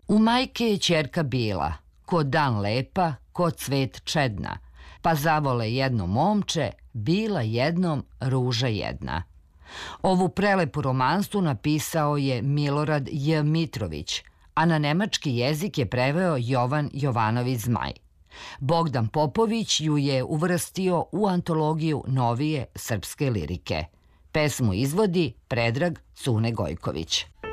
U majke je ćerka bila, ko dan lepa, ko cvet čedna, pa zavole jedno momče, bila jednom ruža jedna. Ovu prelepu romansu napisao je Milorad J. Mitrović, a na nemački jezik je preveo Jovan Jovanović Zmaj. Bogdan Popović ju je uvrstio u antologiju novije srpske lirike. Pesmu izvodi Predrag Cune Gojković.